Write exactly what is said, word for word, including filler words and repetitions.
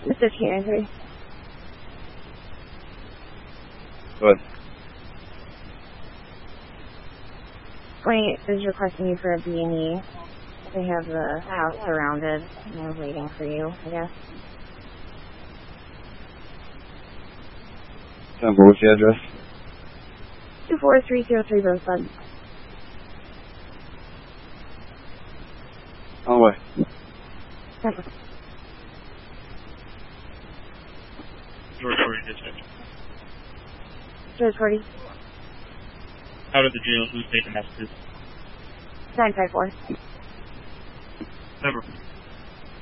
fifteen and three. Go ahead. twenty is requesting you for a B and E. They have the house surrounded, and they're waiting for you, I guess. Temple, what's the address? two four three zero three Rosebud. On the way. Temple. George Forty District. George Forty. Out of the jail, who's taking messages? nine five four. Number.